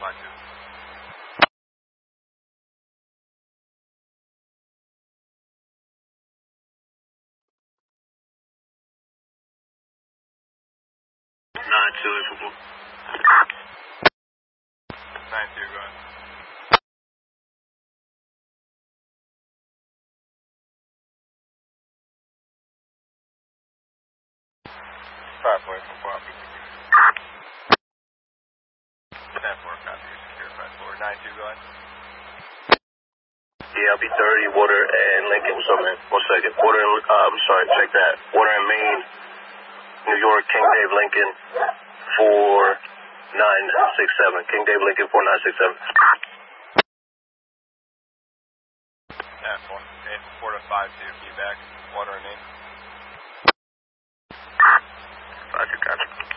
line 2. Nine two, April. 9-2, go ahead. Five point from property. 10-4, copy. Secure 5-4. 9-2, go ahead. Yeah, I'll be 30, Water and Lincoln. What's up, man? 1 second. Water and, I'm sorry, check that. Water and Maine, New York, King Dave Lincoln, 4967. King Dave Lincoln, 4967. Yeah, 4 to 5 to your feedback. Water and Maine. 5 2, copy.